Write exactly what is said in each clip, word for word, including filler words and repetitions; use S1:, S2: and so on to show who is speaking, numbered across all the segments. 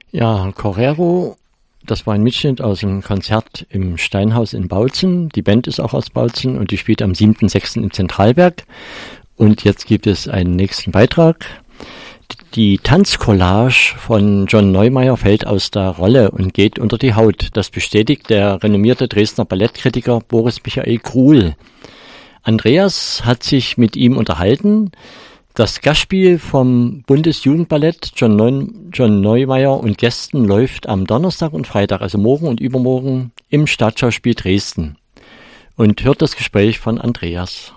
S1: Ja, Correro, das war ein Mitschnitt aus einem Konzert im Steinhaus in Bautzen. Die Band ist auch aus Bautzen und die spielt am siebten sechsten im Zentralberg. Und jetzt gibt es einen nächsten Beitrag. Die Tanzcollage von John Neumeier fällt aus der Rolle und geht unter die Haut. Das bestätigt der renommierte Dresdner Ballettkritiker Boris Michael Kruhl. Andreas hat sich mit ihm unterhalten. Das Gastspiel vom Bundesjugendballett John, Neun, John Neumeier und Gästen läuft am Donnerstag und Freitag, also morgen und übermorgen, im Staatsschauspiel Dresden. Und hört das Gespräch von Andreas.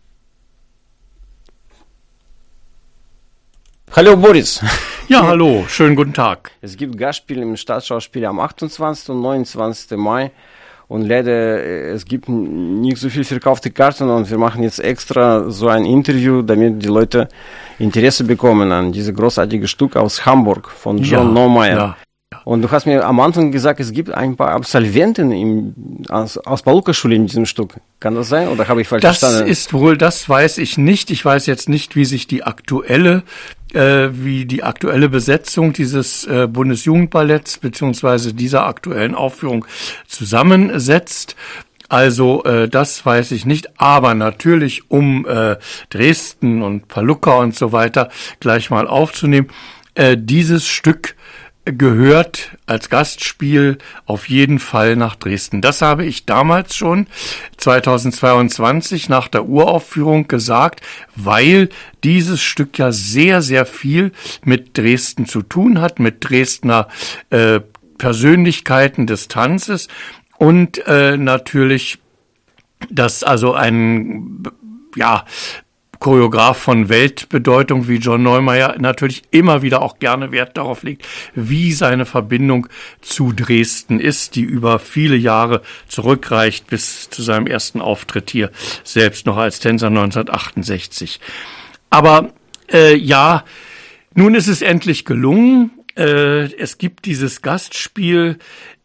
S2: Hallo Boris.
S3: Ja, hallo, schönen guten Tag.
S2: Es gibt Gastspiel im Staatsschauspiel am achtundzwanzigsten und neunundzwanzigsten Mai und leider es gibt nicht so viel verkaufte Karten und wir machen jetzt extra so ein Interview, damit die Leute Interesse bekommen an dieses großartige Stück aus Hamburg von John ja, Neumeier. Ja. Und du hast mir am Anfang gesagt, es gibt ein paar Absolventen im, aus, aus Paluca-Schule in diesem Stück. Kann das sein oder habe ich falsch
S3: das
S2: verstanden?
S3: Das ist wohl, das weiß ich nicht. Ich weiß jetzt nicht, wie sich die aktuelle, äh, wie die aktuelle Besetzung dieses äh, Bundesjugendballetts beziehungsweise dieser aktuellen Aufführung zusammensetzt. Also äh, das weiß ich nicht, aber natürlich, um äh, Dresden und Paluca und so weiter gleich mal aufzunehmen, äh, dieses Stück gehört als Gastspiel auf jeden Fall nach Dresden. Das habe ich damals schon zweitausendzweiundzwanzig nach der Uraufführung gesagt, weil dieses Stück ja sehr, sehr viel mit Dresden zu tun hat, mit Dresdner äh, Persönlichkeiten des Tanzes und äh, natürlich, dass also ein, ja, Choreograf von Weltbedeutung wie John Neumeier natürlich immer wieder auch gerne Wert darauf legt, wie seine Verbindung zu Dresden ist, die über viele Jahre zurückreicht bis zu seinem ersten Auftritt hier, selbst noch als Tänzer neunzehnhundertachtundsechzig. Aber äh, ja, nun ist es endlich gelungen. Äh, es gibt dieses Gastspiel.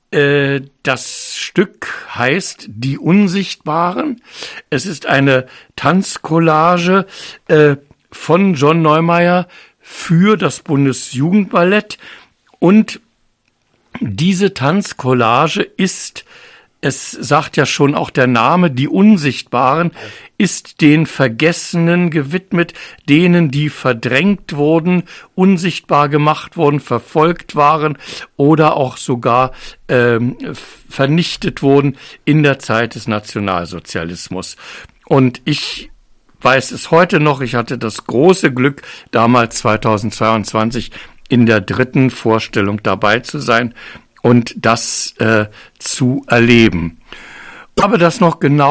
S3: Das Stück heißt Die Unsichtbaren. Es ist eine Tanzcollage äh, von John Neumeier für das Bundesjugendballett. Und diese Tanzcollage ist, es sagt ja schon auch der Name, Die Unsichtbaren, ist den Vergessenen gewidmet, denen, die verdrängt wurden, unsichtbar gemacht wurden, verfolgt waren oder auch sogar ähm, vernichtet wurden in der Zeit des Nationalsozialismus. Und ich weiß es heute noch, ich hatte das große Glück, damals zweitausendzweiundzwanzig in der dritten Vorstellung dabei zu sein und das äh, zu erleben. Aber das noch genau